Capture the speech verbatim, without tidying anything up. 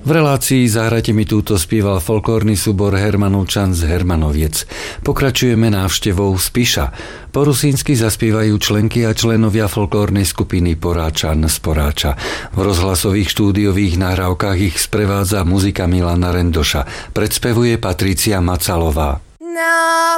V relácii Zahrajte mi túto spieval folklórny súbor Hermanovčan z Hermanoviec. Pokračujeme návštevou Spiša. Po rusínsky zaspievajú členky a členovia folklórnej skupiny Poráčan z Poráča. V rozhlasových štúdiových nahrávkach ich sprevádza muzika Milana Rendoša. Predspevuje Patricia Macalová. No.